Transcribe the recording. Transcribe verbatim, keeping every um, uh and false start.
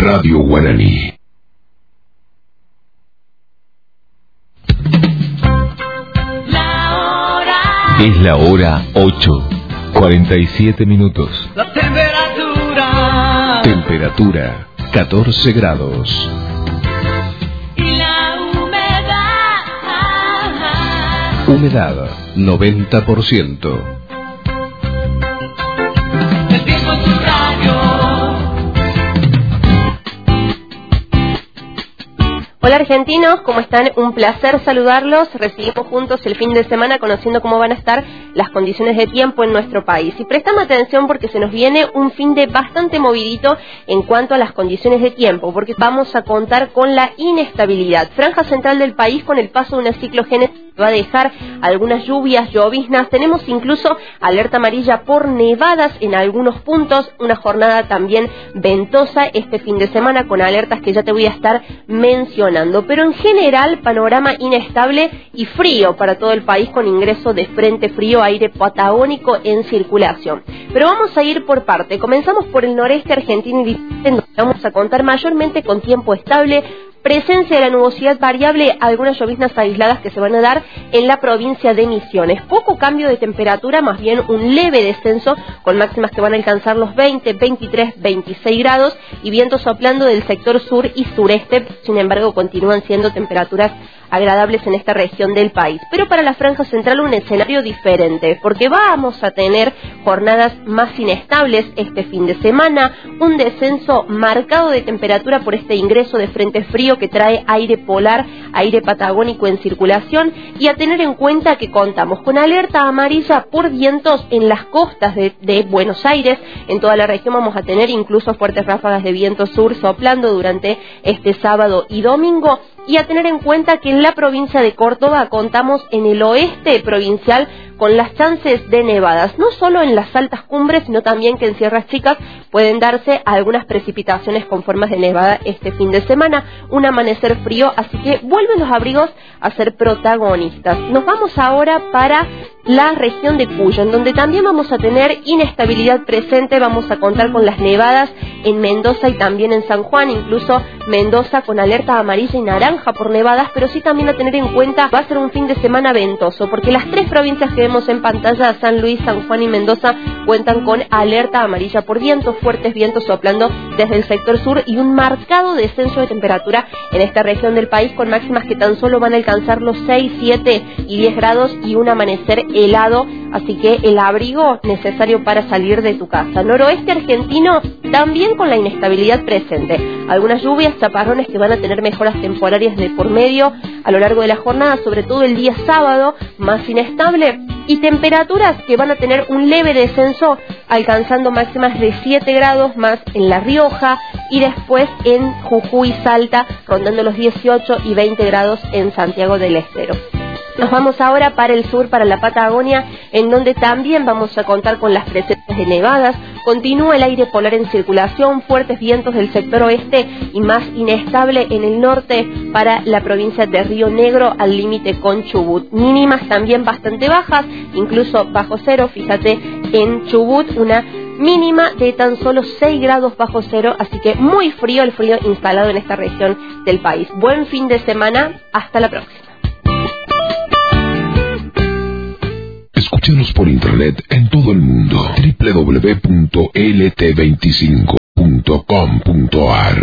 Radio Guaraní. Es la hora ocho, cuarenta y siete minutos. La temperatura. Temperatura catorce grados. Y la humedad. Humedad noventa por ciento. El tiempo en tu radio. Hola argentinos, ¿cómo están? Un placer saludarlos. Recibimos juntos el fin de semana conociendo cómo van a estar las condiciones de tiempo en nuestro país. Y prestamos atención porque se nos viene un fin de bastante movidito en cuanto a las condiciones de tiempo, porque vamos a contar con la inestabilidad. Franja central del país con el paso de una ciclogénesis va a dejar algunas lluvias, lloviznas. Tenemos incluso alerta amarilla por nevadas en algunos puntos. Una jornada también ventosa este fin de semana con alertas que ya te voy a estar mencionando. Pero en general, panorama inestable y frío para todo el país con ingreso de frente frío, aire patagónico en circulación. Pero vamos a ir por parte. Comenzamos por el noreste argentino y donde vamos a contar mayormente con tiempo estable, presencia de la nubosidad variable, algunas lloviznas aisladas que se van a dar en la provincia de Misiones. Poco cambio de temperatura, más bien un leve descenso, con máximas que van a alcanzar los veinte, veintitrés, veintiséis grados y vientos soplando del sector sur y sureste. Sin embargo, continúan siendo temperaturas agradables en esta región del país. Pero para la franja central un escenario diferente, porque vamos a tener jornadas más inestables este fin de semana, un descenso marcado de temperatura por este ingreso de frente frío que trae aire polar, aire patagónico en circulación, y a tener en cuenta que contamos con alerta amarilla por vientos en las costas de, de Buenos Aires. En toda la región vamos a tener incluso fuertes ráfagas de viento sur soplando durante este sábado y domingo. Y a tener en cuenta que en la provincia de Córdoba contamos en el oeste provincial con las chances de nevadas, no solo en las altas cumbres, sino también que en Sierras Chicas pueden darse algunas precipitaciones con formas de nevada este fin de semana, un amanecer frío, así que vuelven los abrigos a ser protagonistas. Nos vamos ahora para la región de Cuyo, en donde también vamos a tener inestabilidad presente. Vamos a contar con las nevadas en Mendoza y también en San Juan, incluso Mendoza con alerta amarilla y naranja por nevadas, pero sí también a tener en cuenta, va a ser un fin de semana ventoso, porque las tres provincias que vemos en pantalla, San Luis, San Juan y Mendoza, cuentan con alerta amarilla por vientos, fuertes vientos soplando desde el sector sur y un marcado descenso de temperatura en esta región del país, con máximas que tan solo van a alcanzar los seis, siete y diez grados y un amanecer helado, así que el abrigo necesario para salir de tu casa. Noroeste argentino también con la inestabilidad presente, algunas lluvias, chaparrones que van a tener mejoras temporarias de por medio a lo largo de la jornada, sobre todo el día sábado, más inestable, y temperaturas que van a tener un leve descenso alcanzando máximas de siete grados más en La Rioja y después en Jujuy, Salta, rondando los dieciocho y veinte grados en Santiago del Estero. Nos vamos ahora para el sur, para la Patagonia, en donde también vamos a contar con las presencias de nevadas. Continúa el aire polar en circulación, fuertes vientos del sector oeste y más inestable en el norte para la provincia de Río Negro al límite con Chubut. Mínimas también bastante bajas, incluso bajo cero. Fíjate, en Chubut una mínima de tan solo seis grados bajo cero, así que muy frío, el frío instalado en esta región del país. Buen fin de semana, hasta la próxima. Escúchanos por internet en todo el mundo. doble u doble u doble u punto l t veinticinco punto com punto a r